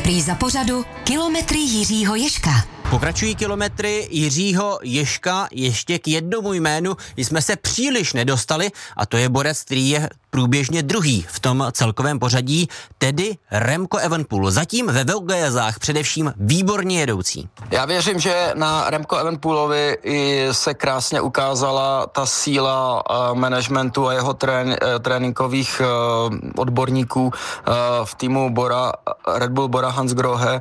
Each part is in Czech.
Repríza pořadu Kilometry Jiřího Ježka. Pokračují kilometry Jiřího Ježka. Ještě k jednomu jménu jsme se příliš nedostali a to je borec, který je průběžně druhý v tom celkovém pořadí, tedy Remco Evenepoel. Zatím ve Vogésách především výborně jedoucí. Já věřím, že na Remco Evenepoelovi se krásně ukázala ta síla managementu a jeho tréninkových odborníků v týmu Red Bull Bora Hansgrohe,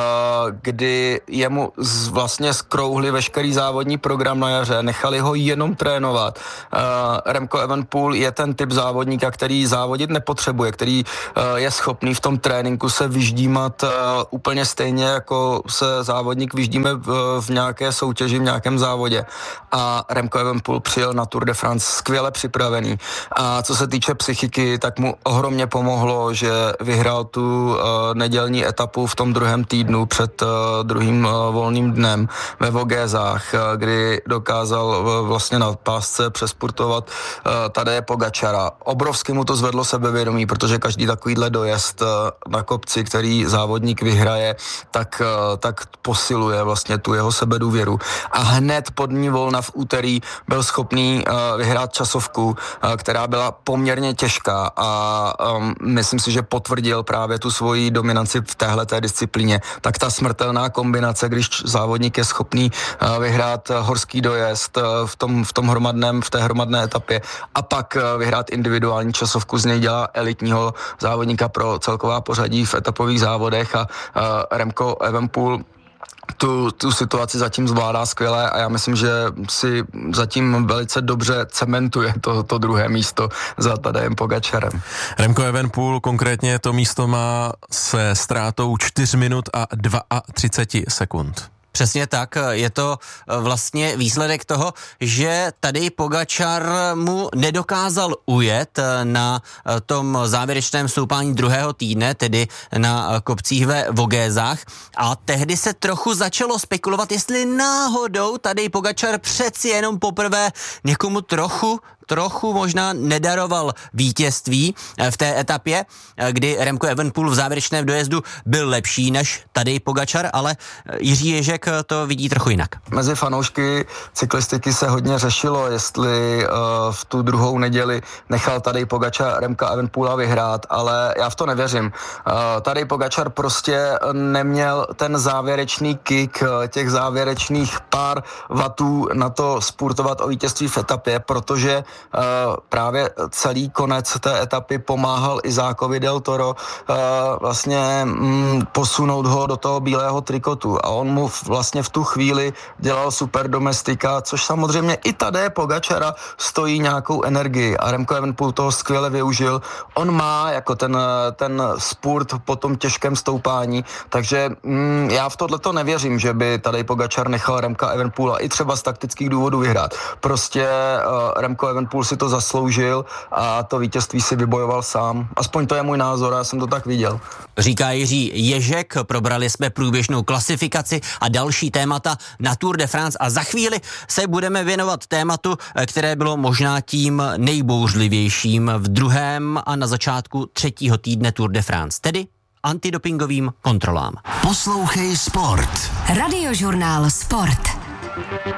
kdy jemu vlastně skrouhli veškerý závodní program na jaře, nechali ho jenom trénovat. Remco Evenepoel je ten typ závodníka, který závodit nepotřebuje, který je schopný v tom tréninku se vyždímat úplně stejně, jako se závodník vyždíme v nějaké soutěži, v nějakém závodě. A Remco Evenepoel přijel na Tour de France skvěle připravený. A co se týče psychiky, tak mu ohromně pomohlo, že vyhrál tu nedělní etapu v tom druhém týdnu před druhým volným dnem ve Vogésách, kdy dokázal vlastně na pásce přespurtovat Tadeje Pogačara. Obrovsky mu to zvedlo sebevědomí, protože každý takovýhle dojezd na kopci, který závodník vyhraje, tak posiluje vlastně tu jeho sebedůvěru. A hned po dní volna v úterý byl schopný vyhrát časovku, která byla poměrně těžká a myslím si, že potvrdil právě tu svoji dominanci v téhleté disciplíně. Tak ta smrtelná kombinace, když závodník je schopný vyhrát horský dojezd v té hromadné etapě a pak vyhrát individuální časovku, z něj dělá elitního závodníka pro celková pořadí v etapových závodech a Remco Evenepoel tu situaci zatím zvládá skvěle a já myslím, že si zatím velice dobře cementuje to druhé místo za Tadejem Pogačarem. Remco Evenepoel konkrétně to místo má se ztrátou 4 minut a 32 sekund. Přesně tak, je to vlastně výsledek toho, že tady Pogačar mu nedokázal ujet na tom závěrečném stoupání druhého týdne, tedy na kopcích ve Vogésách a tehdy se trochu začalo spekulovat, jestli náhodou tady Pogačar přeci jenom poprvé někomu trochu možná nedaroval vítězství v té etapě, kdy Remco Evenepoel v závěrečném dojezdu byl lepší než tady Pogačar, ale Jiří Ježek to vidí trochu jinak. Mezi fanoušky cyklistiky se hodně řešilo, jestli v tu druhou neděli nechal tady Pogačar Remca Evenepoela vyhrát, ale já v to nevěřím. Tady Pogačar prostě neměl ten závěrečný kick, těch závěrečných pár vatů na to spurtovat o vítězství v etapě, protože právě celý konec té etapy pomáhal Izákovi del Toro vlastně posunout ho do toho bílého trikotu a on mu vlastně v tu chvíli dělal super domestika, což samozřejmě i Tadeje Pogačara stojí nějakou energii a Remco Evenepoel toho skvěle využil. On má jako ten spurt po tom těžkém stoupání, takže já v tohleto nevěřím, že by Tadej Pogačar nechal Remca Evenepoela i třeba z taktických důvodů vyhrát. Prostě Remco Evenepoel si to zasloužil a to vítězství si vybojoval sám. Aspoň to je můj názor, já jsem to tak viděl. Říká Jiří Ježek, probrali jsme průběžnou klasifikaci a další témata na Tour de France a za chvíli se budeme věnovat tématu, které bylo možná tím nejbouřlivějším v druhém a na začátku třetího týdne Tour de France, tedy antidopingovým kontrolám. Poslouchej Sport. Radiožurnál Sport.